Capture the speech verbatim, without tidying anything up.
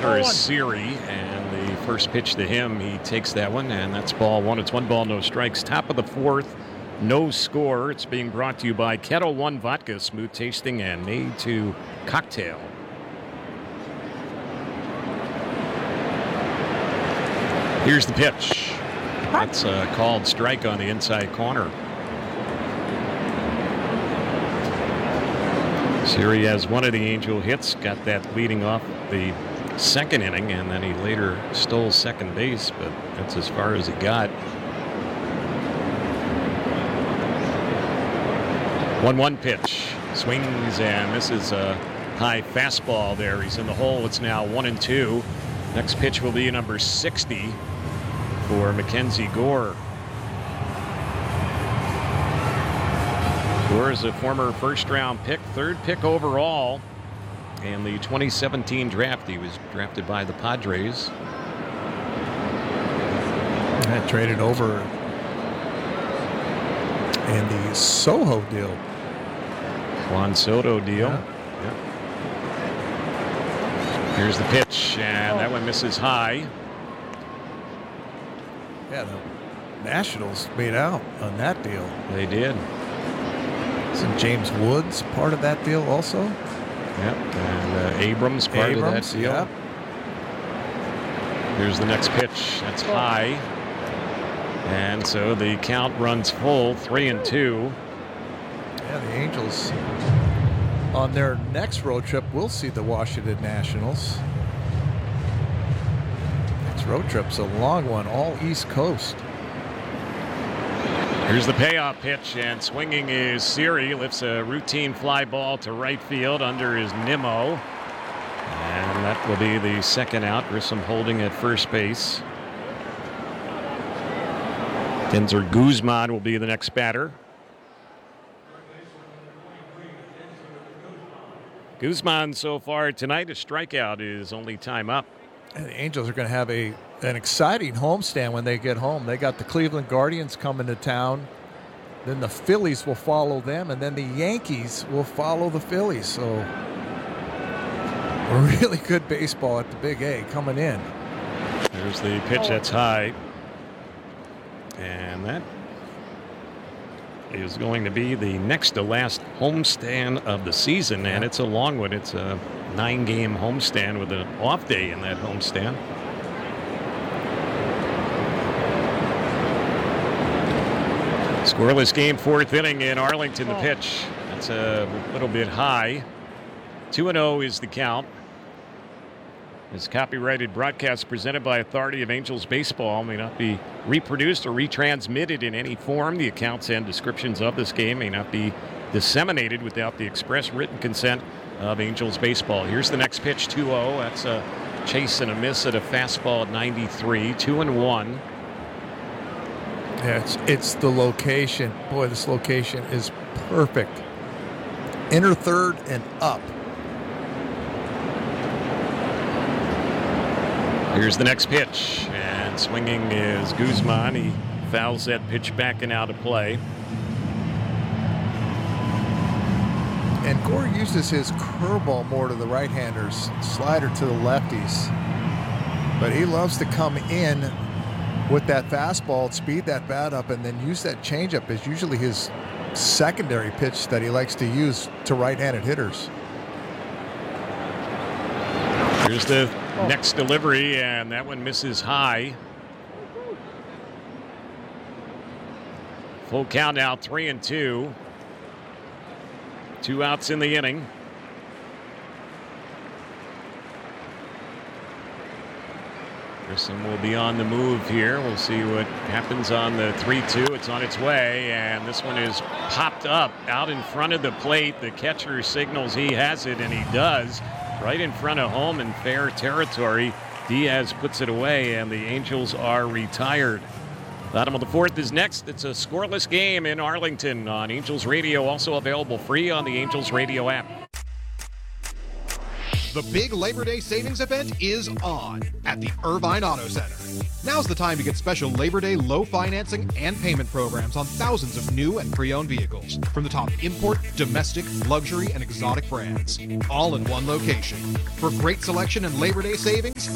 batter is Siri, and the first pitch to him, he takes that one, and that's ball one. It's one ball, no strikes. Top of the fourth, no score. It's being brought to you by Kettle One Vodka, smooth tasting and made to cocktail. Here's the pitch. That's a called strike on the inside corner. Siri has one of the Angel hits, got that leading off the second inning, and then he later stole second base, but that's as far as he got. one one pitch. Swings and misses a high fastball there. He's in the hole. It's now one and two. Next pitch will be number sixty for Mackenzie Gore. Gore is a former first-round pick, third pick overall in the twenty seventeen draft. He was drafted by the Padres. That traded over in the Soho deal. Juan Soto deal. Yeah. Yeah. Here's the pitch, and that one misses high. Yeah, the Nationals made out on that deal. They did. Isn't James Woods part of that deal also? Yep, and uh, Abrams part Abrams, of that deal. Yep. Here's the next pitch. That's high. And so the count runs full, three and two. Yeah, the Angels on their next road trip will see the Washington Nationals. Next road trip's a long one, all East Coast. Here's the payoff pitch, and swinging is Siri. Lifts a routine fly ball to right field under his Nimmo. And that will be the second out. Grissom holding at first base. Denzer Guzman will be the next batter. Guzman so far tonight, a strikeout is only time up. And the Angels are going to have a an exciting homestand when they get home. They got the Cleveland Guardians coming to town. Then the Phillies will follow them, and then the Yankees will follow the Phillies. So a really good baseball at the Big A coming in. There's the pitch that's high. And that is going to be the next to last homestand of the season, and it's a long one. It's a nine-game homestand with an off day in that homestand. Scoreless game, fourth inning in Arlington. The pitch, that's a little bit high. two and oh is the count. This copyrighted broadcast presented by Authority of Angels Baseball may not be reproduced or retransmitted in any form. The accounts and descriptions of this game may not be disseminated without the express written consent of Angels Baseball. Here's the next pitch, two oh. That's a chase and a miss at a fastball at ninety-three, two and one. Yeah, it's, it's the location. Boy, this location is perfect. Inner third and up. Here's the next pitch, and swinging is Guzman. He fouls that pitch back and out of play. And Gore uses his curveball more to the right-handers, slider to the lefties. But he loves to come in with that fastball, speed that bat up, and then use that changeup as usually his secondary pitch that he likes to use to right-handed hitters. Here's the next delivery, and that one misses high. Full count now, three and two. Two outs in the inning. Grissom will be on the move here. We'll see what happens on the three two. It's on its way, and this one is popped up out in front of the plate. The catcher signals he has it, and he does. Right in front of home in fair territory. Diaz puts it away, and the Angels are retired. Bottom of the fourth is next. It's a scoreless game in Arlington on Angels Radio, also available free on the Angels Radio app. The big Labor Day savings event is on at the Irvine Auto Center. Now's the time to get special Labor Day low financing and payment programs on thousands of new and pre-owned vehicles from the top import, domestic, luxury, and exotic brands, all in one location. For great selection and Labor Day savings,